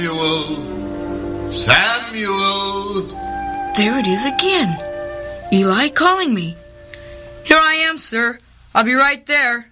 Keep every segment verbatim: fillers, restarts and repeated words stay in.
Samuel, Samuel. There it is again. Eli calling me. Here I am, sir. I'll be right there.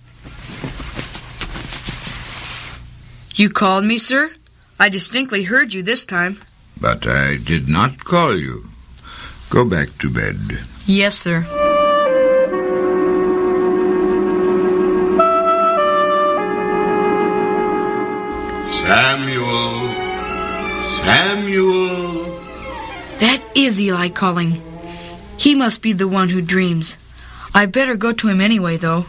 You called me, sir? I distinctly heard you this time. But I did not call you. Go back to bed. Yes, sir. Samuel, Samuel. That is Eli calling. He must be the one who dreams. I better go to him anyway, though.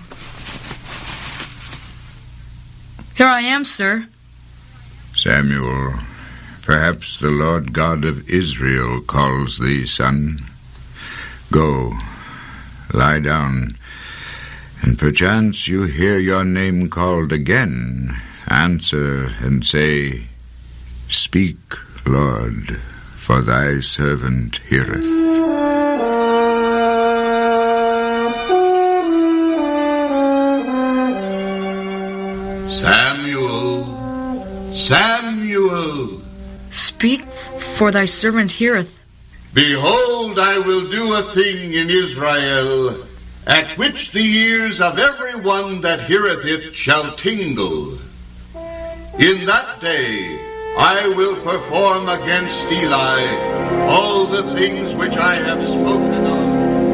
Here I am, sir. Samuel, perhaps the Lord God of Israel calls thee, son. Go, lie down, and perchance you hear your name called again. Answer and say, Speak, Lord, for thy servant heareth. Samuel, Samuel. Speak, for thy servant heareth. Behold, I will do a thing in Israel, at which the ears of every one that heareth it shall tingle. In that day I will perform against Eli all the things which I have spoken of.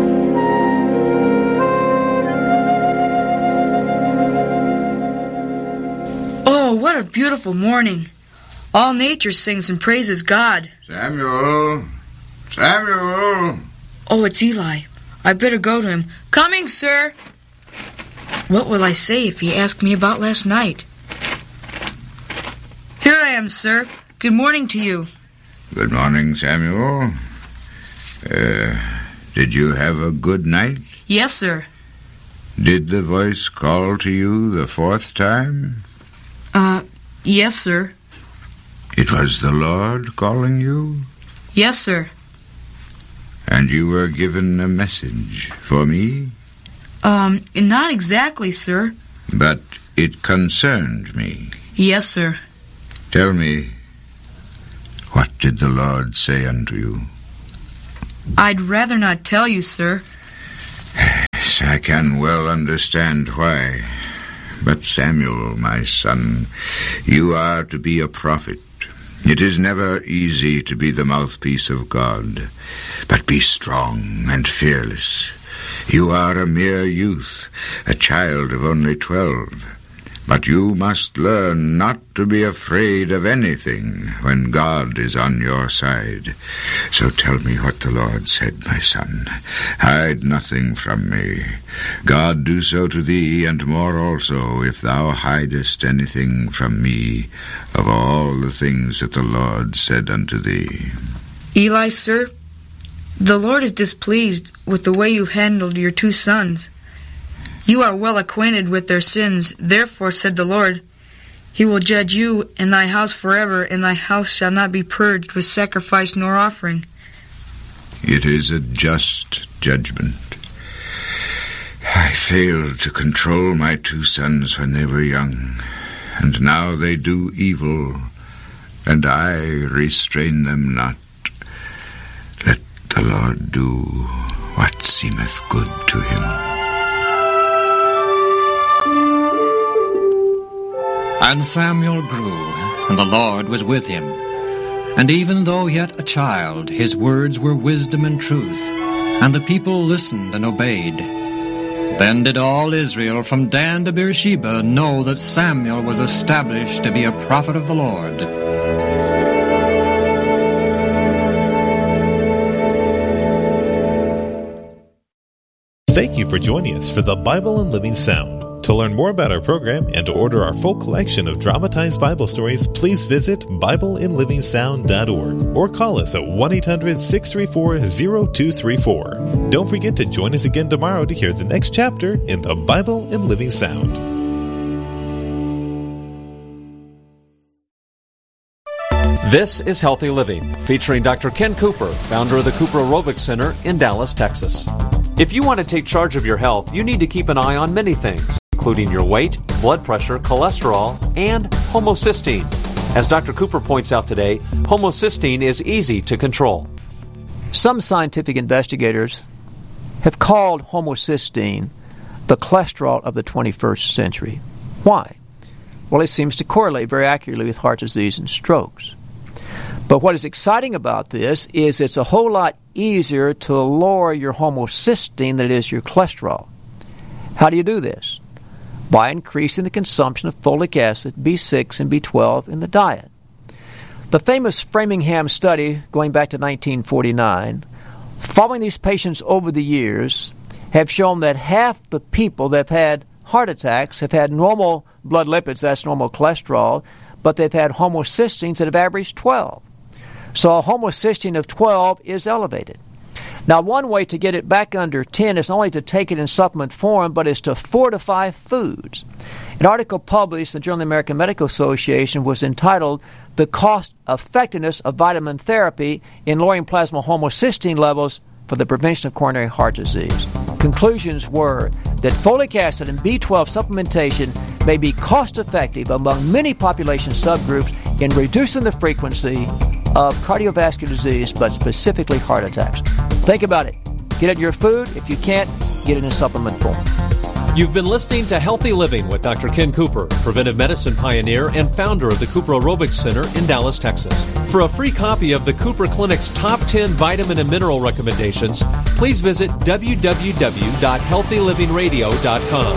Oh, what a beautiful morning. All nature sings and praises God. Samuel, Samuel. Oh, it's Eli. I better go to him. Coming, sir. What will I say if he asks me about last night? Here I am, sir. Good morning to you. Good morning, Samuel. Uh, did you have a good night? Yes, sir. Did the voice call to you the fourth time? Uh, yes, sir. It was the Lord calling you? Yes, sir. And you were given a message for me? Um, not exactly, sir. But it concerned me. Yes, sir. Tell me, what did the Lord say unto you? I'd rather not tell you, sir. Yes, I can well understand why. But Samuel, my son, you are to be a prophet. It is never easy to be the mouthpiece of God. But be strong and fearless. You are a mere youth, a child of only twelve. But you must learn not to be afraid of anything when God is on your side. So tell me what the Lord said, my son. Hide nothing from me. God do so to thee, and more also, if thou hidest anything from me of all the things that the Lord said unto thee. Eli, sir, the Lord is displeased with the way you've handled your two sons. You are well acquainted with their sins. Therefore, said the Lord, He will judge you and thy house forever, and thy house shall not be purged with sacrifice nor offering. It is a just judgment. I failed to control my two sons when they were young, and now they do evil, and I restrain them not. Let the Lord do what seemeth good to him. And Samuel grew, and the Lord was with him. And even though yet a child, his words were wisdom and truth, and the people listened and obeyed. Then did all Israel from Dan to Beersheba know that Samuel was established to be a prophet of the Lord. Thank you for joining us for the Bible in Living Sound. To learn more about our program and to order our full collection of dramatized Bible stories, please visit Bible in Living Sound dot org or call us at one eight hundred, six three four, zero two three four. Don't forget to join us again tomorrow to hear the next chapter in the Bible in Living Sound. This is Healthy Living, featuring Doctor Ken Cooper, founder of the Cooper Aerobics Center in Dallas, Texas. If you want to take charge of your health, you need to keep an eye on many things, including your weight, blood pressure, cholesterol, and homocysteine. As Doctor Cooper points out today, homocysteine is easy to control. Some scientific investigators have called homocysteine the cholesterol of the twenty-first century. Why? Well, it seems to correlate very accurately with heart disease and strokes. But what is exciting about this is it's a whole lot easier to lower your homocysteine than it is your cholesterol. How do you do this? By increasing the consumption of folic acid, B six, and B twelve in the diet. The famous Framingham study, going back to nineteen forty-nine, following these patients over the years, have shown that half the people that have had heart attacks have had normal blood lipids, that's normal cholesterol, but they've had homocysteines that have averaged twelve. So a homocysteine of twelve is elevated. Now, one way to get it back under ten is not only to take it in supplement form, but is to fortify foods. An article published in the Journal of the American Medical Association was entitled "The Cost Effectiveness of Vitamin Therapy in Lowering Plasma Homocysteine Levels for the Prevention of Coronary Heart Disease." Conclusions were that folic acid and B twelve supplementation may be cost-effective among many population subgroups in reducing the frequency of cardiovascular disease, but specifically heart attacks. Think about it. Get it in your food. If you can't, get it in supplement form. You've been listening to Healthy Living with Doctor Ken Cooper, preventive medicine pioneer and founder of the Cooper Aerobics Center in Dallas, Texas. For a free copy of the Cooper Clinic's top ten vitamin and mineral recommendations, please visit w w w dot healthy living radio dot com.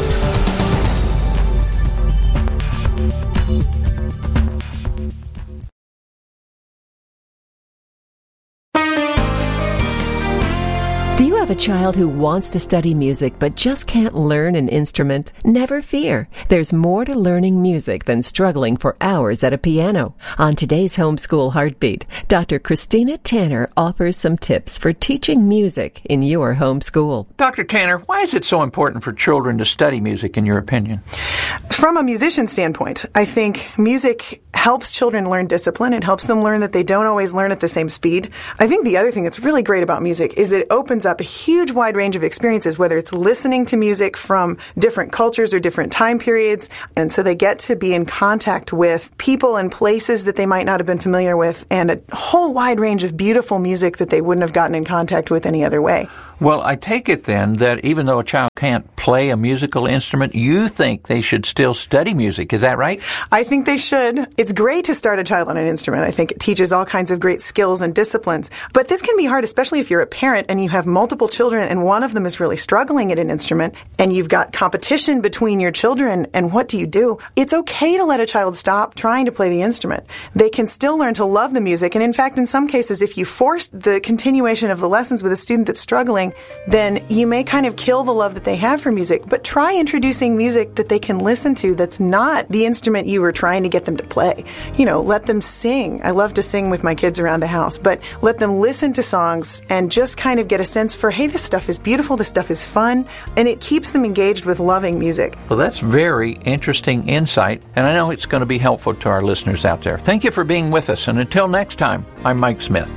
Do you have a child who wants to study music but just can't learn an instrument? Never fear. There's more to learning music than struggling for hours at a piano. On today's Homeschool Heartbeat, Doctor Christina Tanner offers some tips for teaching music in your homeschool. Doctor Tanner, why is it so important for children to study music, in your opinion? From a musician standpoint, I think music helps children learn discipline. It helps them learn that they don't always learn at the same speed. I think the other thing that's really great about music is that it opens up a huge wide range of experiences, whether it's listening to music from different cultures or different time periods. And so they get to be in contact with people and places that they might not have been familiar with, and a whole wide range of beautiful music that they wouldn't have gotten in contact with any other way. Well, I take it then that even though a child can't play a musical instrument, you think they should still study music. Is that right? I think they should. It's great to start a child on an instrument. I think it teaches all kinds of great skills and disciplines. But this can be hard, especially if you're a parent and you have multiple children and one of them is really struggling at an instrument and you've got competition between your children. And what do you do? It's okay to let a child stop trying to play the instrument. They can still learn to love the music. And in fact, in some cases, if you force the continuation of the lessons with a student that's struggling, then you may kind of kill the love that they have for music. But try introducing music that they can listen to that's not the instrument you were trying to get them to play. You know, let them sing. I love to sing with my kids around the house, but let them listen to songs and just kind of get a sense for, hey, this stuff is beautiful, this stuff is fun, and it keeps them engaged with loving music. Well, that's very interesting insight, and I know it's going to be helpful to our listeners out there. Thank you for being with us, and until next time, I'm Mike Smith.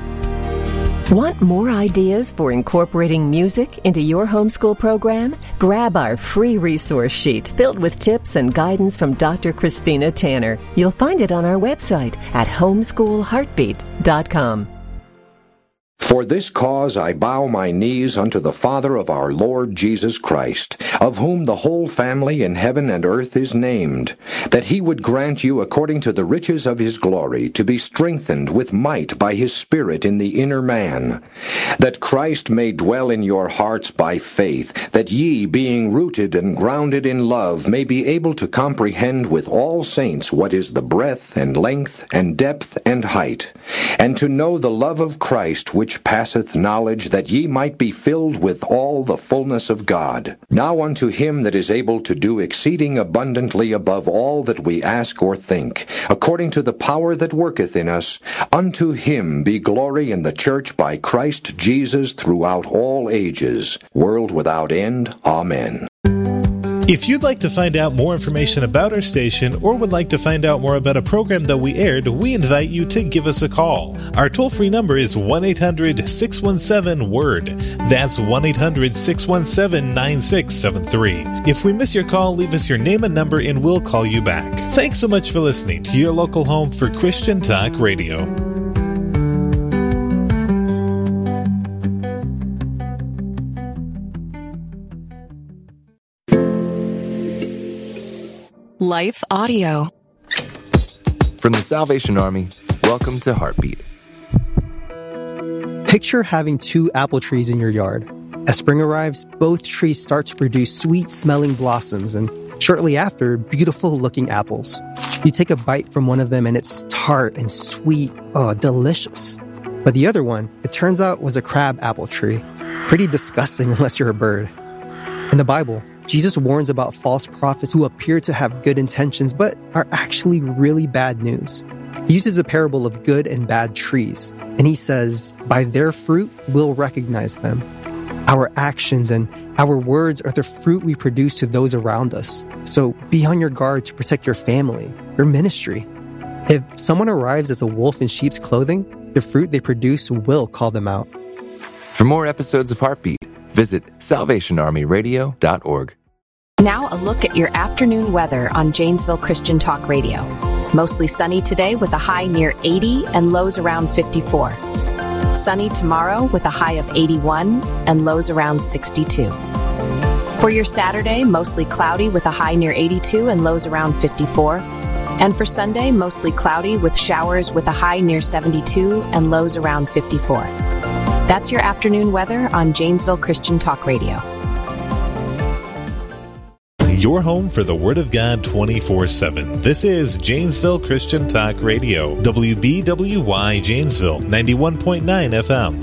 Want more ideas for incorporating music into your homeschool program? Grab our free resource sheet filled with tips and guidance from Doctor Christina Tanner. You'll find it on our website at homeschool heartbeat dot com. For this cause I bow my knees unto the Father of our Lord Jesus Christ, of whom the whole family in heaven and earth is named, that he would grant you according to the riches of his glory to be strengthened with might by his Spirit in the inner man, that Christ may dwell in your hearts by faith, that ye, being rooted and grounded in love, may be able to comprehend with all saints what is the breadth and length and depth and height, and to know the love of Christ which passeth knowledge, that ye might be filled with all the fullness of God. Now unto him that is able to do exceeding abundantly above all that we ask or think, according to the power that worketh in us, unto him be glory in the church by Christ Jesus throughout all ages, world without end. Amen. If you'd like to find out more information about our station or would like to find out more about a program that we aired, we invite you to give us a call. Our toll-free number is one eight hundred six one seven word. That's one eight hundred six one seven nine six seven three. If we miss your call, leave us your name and number and we'll call you back. Thanks so much for listening to your local home for Christian Talk Radio. Life Audio. From the Salvation Army, welcome to Heartbeat. Picture having two apple trees in your yard. As spring arrives, both trees start to produce sweet-smelling blossoms, and shortly after, beautiful-looking apples. You take a bite from one of them, and it's tart and sweet. Oh, delicious. But the other one, it turns out, was a crab apple tree. Pretty disgusting unless you're a bird. In the Bible, Jesus warns about false prophets who appear to have good intentions but are actually really bad news. He uses a parable of good and bad trees, and he says, by their fruit, we'll recognize them. Our actions and our words are the fruit we produce to those around us. So be on your guard to protect your family, your ministry. If someone arrives as a wolf in sheep's clothing, the fruit they produce will call them out. For more episodes of Heartbeat, visit salvation army radio dot org. Now a look at your afternoon weather on Janesville Christian Talk Radio. Mostly sunny today with a high near eighty and lows around fifty-four. Sunny tomorrow with a high of eighty-one and lows around sixty-two. For your Saturday, mostly cloudy with a high near eighty-two and lows around fifty-four. And for Sunday, mostly cloudy with showers with a high near seventy-two and lows around fifty-four. That's your afternoon weather on Janesville Christian Talk Radio. Your home for the Word of God twenty-four seven. This is Janesville Christian Talk Radio, W B W Y Janesville, ninety-one point nine F M.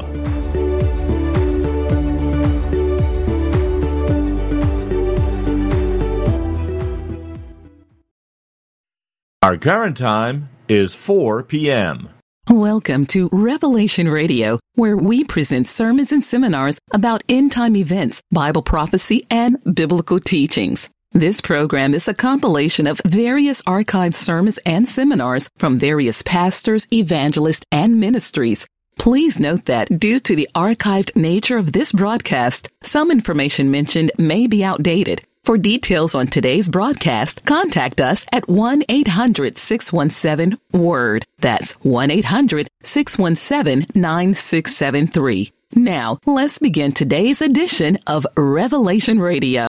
Our current time is four p.m. Welcome to Revelation Radio, where we present sermons and seminars about end-time events, Bible prophecy, and biblical teachings. This program is a compilation of various archived sermons and seminars from various pastors, evangelists, and ministries. Please note that due to the archived nature of this broadcast, some information mentioned may be outdated. For details on today's broadcast, contact us at one eight hundred six one seven WORD. That's one eight hundred six one seven nine six seven three. Now, let's begin today's edition of Revelation Radio.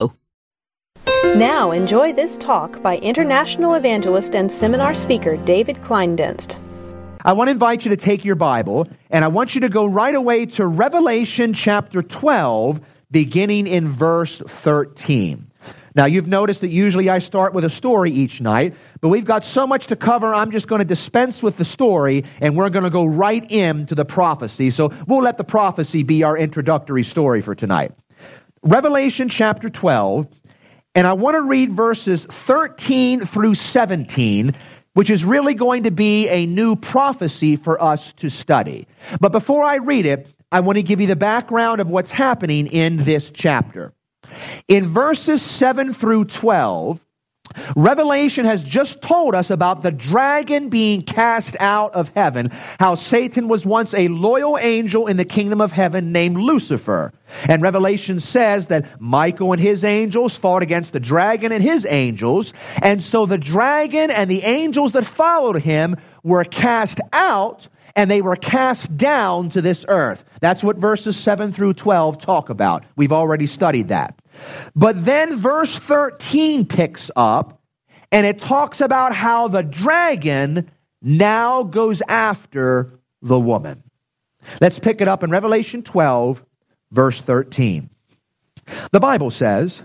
Now enjoy this talk by international evangelist and seminar speaker David Kleindienst. I want to invite you to take your Bible, and I want you to go right away to Revelation chapter twelve, beginning in verse thirteen. Now, you've noticed that usually I start with a story each night, but we've got so much to cover, I'm just going to dispense with the story, and we're going to go right into the prophecy. So we'll let the prophecy be our introductory story for tonight. Revelation chapter twelve, and I want to read verses thirteen through seventeen, which is really going to be a new prophecy for us to study. But before I read it, I want to give you the background of what's happening in this chapter. In verses seven through twelve, Revelation has just told us about the dragon being cast out of heaven, how Satan was once a loyal angel in the kingdom of heaven named Lucifer. And Revelation says that Michael and his angels fought against the dragon and his angels, and so the dragon and the angels that followed him were cast out, and they were cast down to this earth. That's what verses seven through twelve talk about. We've already studied that. But then verse thirteen picks up, and it talks about how the dragon now goes after the woman. Let's pick it up in Revelation twelve, verse thirteen. The Bible says,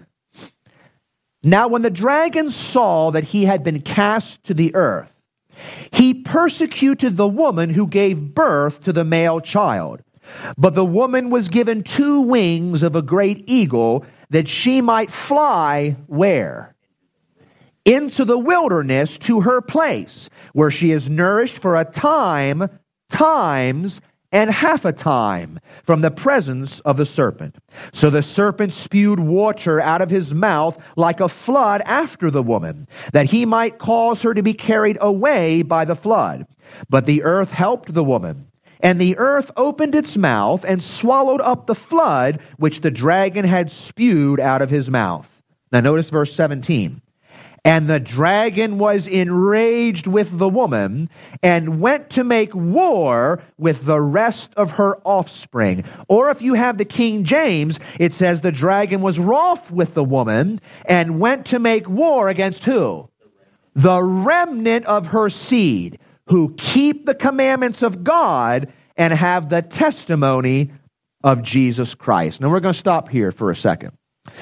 "Now when the dragon saw that he had been cast to the earth, he persecuted the woman who gave birth to the male child. But the woman was given two wings of a great eagle, that she might fly where? Into the wilderness, to her place, where she is nourished for a time, times, and half a time from the presence of the serpent. So the serpent spewed water out of his mouth like a flood after the woman, that he might cause her to be carried away by the flood. But the earth helped the woman, and the earth opened its mouth and swallowed up the flood which the dragon had spewed out of his mouth. Now notice verse seventeen. And the dragon was enraged with the woman and went to make war with the rest of her offspring. Or if you have the King James, it says the dragon was wroth with the woman and went to make war against who? The remnant of her seed, who keep the commandments of God and have the testimony of Jesus Christ. Now we're going to stop here for a second.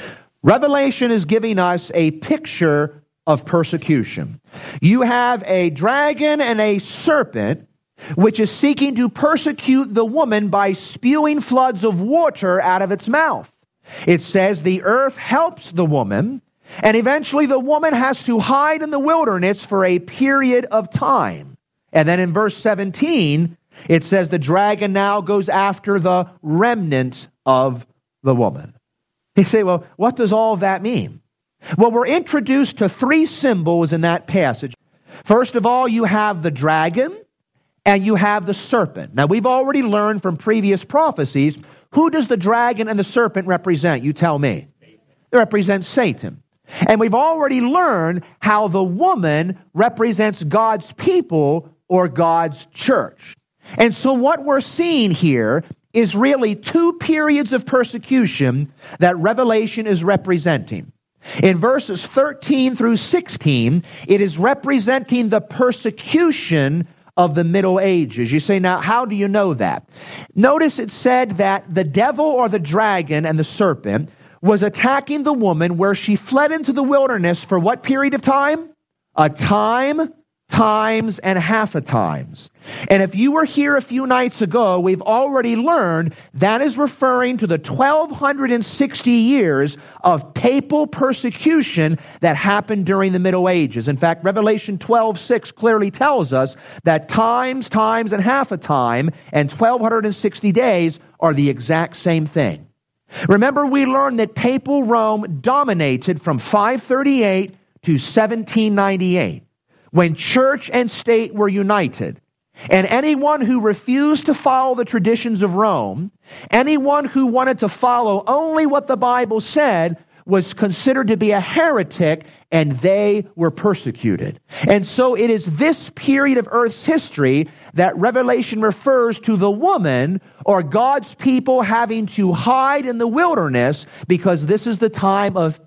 Revelation is giving us a picture of persecution. You have a dragon and a serpent which is seeking to persecute the woman by spewing floods of water out of its mouth. It says the earth helps the woman, and eventually the woman has to hide in the wilderness for a period of time. And then in verse seventeen, it says the dragon now goes after the remnant of the woman. You say, well, what does all of that mean? Well, we're introduced to three symbols in that passage. First of all, you have the dragon and you have the serpent. Now, we've already learned from previous prophecies, who does the dragon and the serpent represent? You tell me. They represent Satan. And we've already learned how the woman represents God's people or God's church. And so what we're seeing here is really two periods of persecution that Revelation is representing. In verses thirteen through sixteen, it is representing the persecution of the Middle Ages. You say, now, how do you know that? Notice it said that the devil or the dragon and the serpent was attacking the woman where she fled into the wilderness for what period of time? A time, times, and half a times. And if you were here a few nights ago, we've already learned that is referring to the twelve sixty years of papal persecution that happened during the Middle Ages. In fact, Revelation twelve six clearly tells us that times, times, and half a time and twelve sixty days are the exact same thing. Remember, we learned that papal Rome dominated from five thirty-eight to seventeen ninety-eight, when church and state were united. And anyone who refused to follow the traditions of Rome, anyone who wanted to follow only what the Bible said, was considered to be a heretic, and they were persecuted. And so it is this period of Earth's history that Revelation refers to the woman or God's people having to hide in the wilderness, because this is the time of